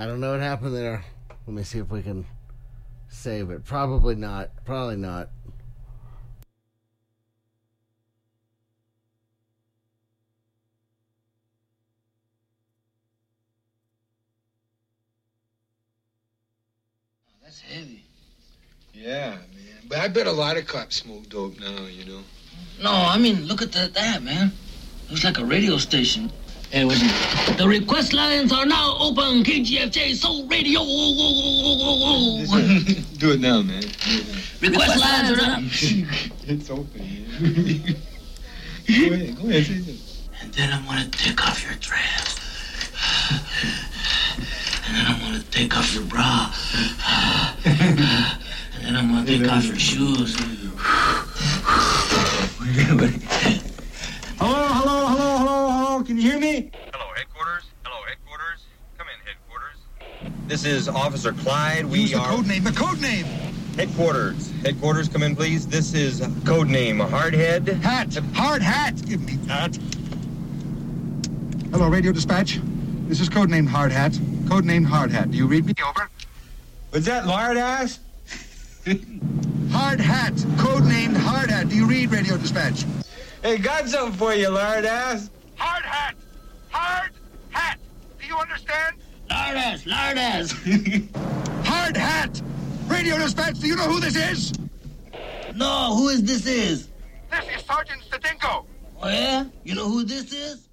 I don't know what happened there. Let me see if we can save it. Probably not. Probably not. That's heavy. Yeah, man. But I bet a lot of cops smoke dope now, you know. No, I mean, look at that, man. Looks like a radio station. Hey, listen. The request lines are now open. KGFJ Soul Radio. Do it now, man. Request lines are now. It's open, man. Go ahead, say it. And then I'm gonna take off your dress. And then I'm gonna take off your bra. And then I'm gonna take off your shoes. Hello. Can you hear me? Hello, headquarters. Come in, headquarters. This is Officer Clyde. Use the code name. Headquarters, come in, please. This is code name Hardhead. Hard hat. Give me that. Hello, radio dispatch. This is codename Hard Hat. Codename Hard Hat. Do you read me? Over. Was that lard ass? Hard Hat. Codenamed Hard Hat. Do you read radio dispatch? Hey, got something for you, lard ass. Hard Hat. Hard Hat. Do you understand? Lard ass. Hard Hat. Radio dispatch. Do you know who this is? No, who is this? This is Sergeant Stadenko. Oh, yeah? You know who this is?